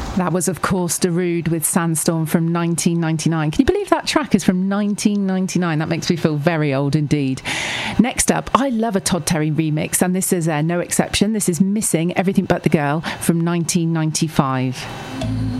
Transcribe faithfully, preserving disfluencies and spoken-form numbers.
That was, of course, Darude with Sandstorm from nineteen ninety-nine. Can you believe that track is from nineteen ninety-nine? That makes me feel very old indeed. Next up, I love a Todd Terry remix, and this is uh, no exception. This is Missing Everything But the Girl from nineteen ninety-five.